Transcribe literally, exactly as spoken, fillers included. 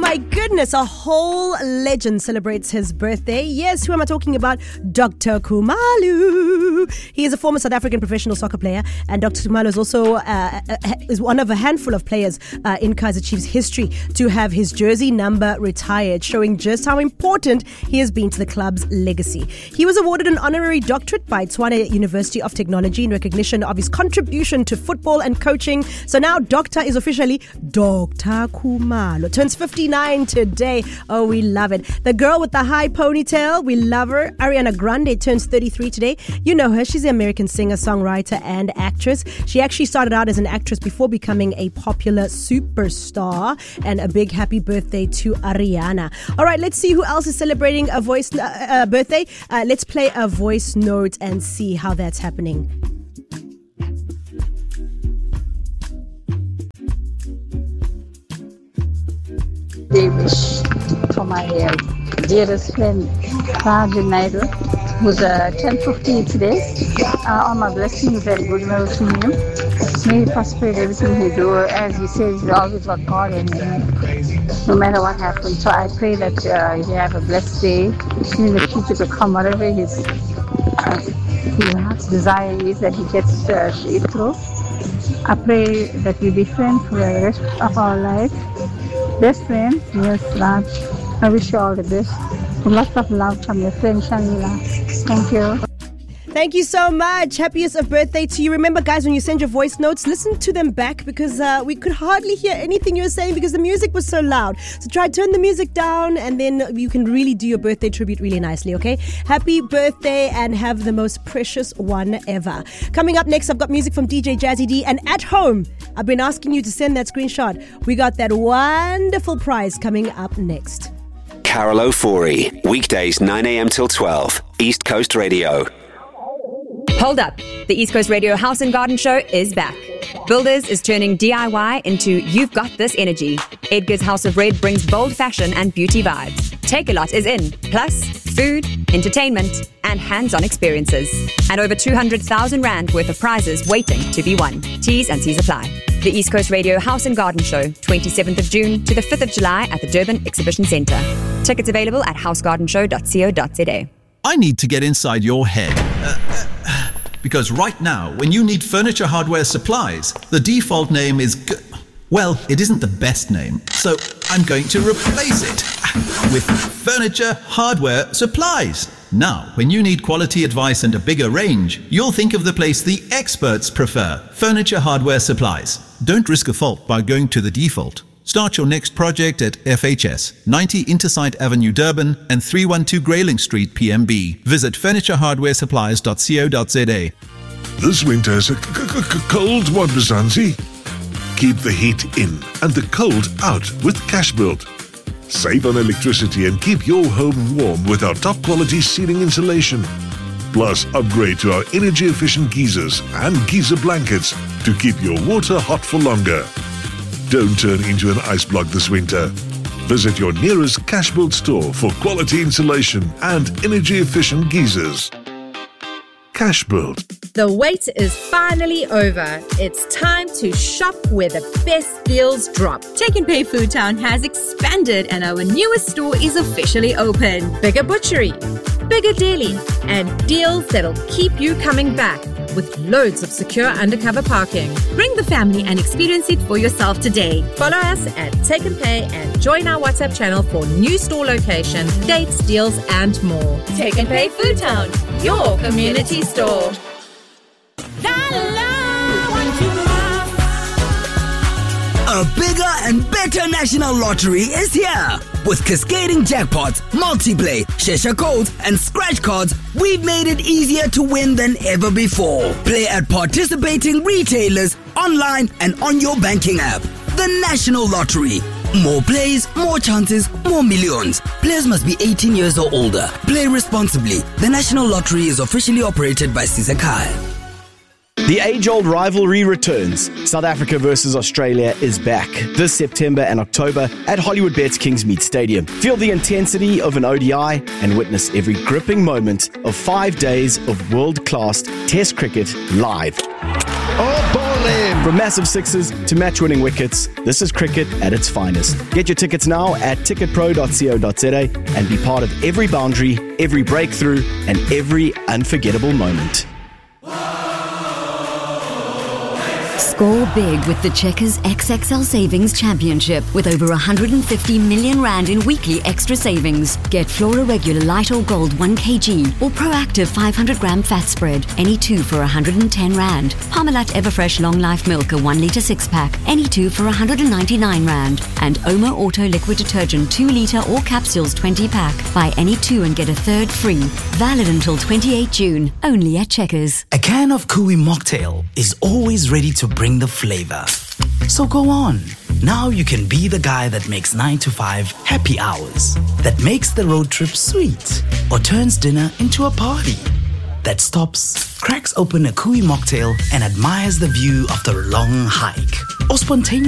my goodness, a whole legend celebrates his birthday. Yes, who am I talking about? Doctor Khumalo. He is a former South African professional soccer player, and Doctor Khumalo is also uh, is one of a handful of players uh, in Kaizer Chiefs history to have his jersey number retired, showing just how important he has been to the club's legacy. He was awarded an honorary doctorate by Tshwane University of Technology in recognition of his contribution to football and coaching. So now Doctor is officially Doctor Khumalo. Turns fifty-nine today. Oh, we love it. The girl with the high ponytail, we love her. Ariana Grande turns thirty-three today. You know her. She's an American singer, songwriter, and actress. She actually started out as an actress before becoming a popular superstar. And a big happy birthday to Ariana. All right, let's see who else is celebrating a voice uh, uh, birthday. Uh, let's play a voice note and see how that's happening. They wish for my uh, dearest friend Raju Naidu, who's uh, ten fifteen today. Uh, all my blessings and goodwill to him. May he prosper in everything he do. As he says, he's always got God in him, no matter what happens. So I pray that uh, he have a blessed day in the future to come, whatever his, uh, his heart's desire is, that he gets uh, it through. I pray that we be friends for the rest of our life. Best friend, yes, Raj. I wish you all the best. Lots of love from your friend Shamila. Thank you. Thank you so much. Happiest of birthday to you. Remember, guys, when you send your voice notes, listen to them back because uh, we could hardly hear anything you were saying because the music was so loud. So try turn the music down and then you can really do your birthday tribute really nicely, okay? Happy birthday and have the most precious one ever. Coming up next, I've got music from D J Jazzy D. And at home, I've been asking you to send that screenshot. We got that wonderful prize coming up next. Carol Ofori, weekdays nine a.m. till twelve, East Coast Radio. Hold up. The East Coast Radio House and Garden Show is back. Builders is turning D I Y into You've Got This energy. Edgar's House of Red brings bold fashion and beauty vibes. Take-A-Lot is in. Plus, food, entertainment, and hands-on experiences. And over two hundred thousand rand worth of prizes waiting to be won. T's and C's apply. The East Coast Radio House and Garden Show, twenty-seventh of June to the fifth of July at the Durban Exhibition Centre. Tickets available at house garden show dot co dot za. I need to get inside your head. Uh, uh, because right now, when you need furniture hardware supplies, the default name is... G- well, it isn't the best name, so I'm going to replace it with Furniture Hardware Supplies. Now, when you need quality advice and a bigger range, you'll think of the place the experts prefer, Furniture Hardware Supplies. Don't risk a fault by going to the default. Start your next project at F H S, ninety Intersight Avenue, Durban, and three one two Grayling Street, P M B. Visit furniture hardware supplies dot co dot za. This winter is a c- c- c- cold one, Mzansi. Keep the heat in and the cold out with Cashbuild. Save on electricity and keep your home warm with our top-quality ceiling insulation. Plus, upgrade to our energy-efficient geysers and geyser blankets to keep your water hot for longer. Don't turn into an ice block this winter. Visit your nearest Cashbuild store for quality insulation and energy-efficient geysers. Cashbuild. The wait is finally over. It's time to shop where the best deals drop. Take and Pay Food Town has expanded and our newest store is officially open. Bigger butchery, bigger deli, and deals that'll keep you coming back with loads of secure undercover parking. Bring the family and experience it for yourself today. Follow us at Take and Pay and join our WhatsApp channel for new store location, dates, deals, and more. Take and Pay Food Town, your community store. A bigger and better national lottery is here. With cascading jackpots, multi-play, Shesha codes, and scratch cards, we've made it easier to win than ever before. Play at participating retailers, online, and on your banking app. The National Lottery. More plays, more chances, more millions. Players must be eighteen years or older. Play responsibly. The National Lottery is officially operated by Sisakai. The age-old rivalry returns. South Africa versus Australia is back this September and October at Hollywoodbets Kingsmead Stadium. Feel the intensity of an O D I and witness every gripping moment of five days of world-class Test cricket live. Oh, ball From massive sixes to match-winning wickets, this is cricket at its finest. Get your tickets now at ticket pro dot co dot za and be part of every boundary, every breakthrough, and every unforgettable moment. Score big with the Checkers X X L Savings Championship with over one hundred fifty million rand in weekly extra savings. Get Flora Regular Light or Gold one kilogram or Proactive five hundred gram fat spread, any two for one hundred ten rand. Parmalat Everfresh Long Life Milk a one litre six pack, any two for one hundred ninety-nine rand. And Omo Auto Liquid Detergent two litre or capsules twenty pack. Buy any two and get a third free. Valid until twenty-eighth of June, only at Checkers. A can of Kui mocktail is always ready to bring the flavor. So go on. Now you can be the guy that makes nine to five happy hours, that makes the road trip sweet, or turns dinner into a party, that stops, cracks open a Kui mocktail and admires the view of the long hike, or spontaneously